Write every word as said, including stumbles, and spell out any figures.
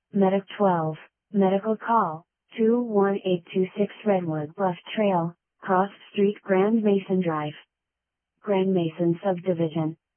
Medic twelve, Medical Call, two one eight two six Redwood Bluff Trail, Cross Street Grand Mason Drive. Grand Mason Subdivision.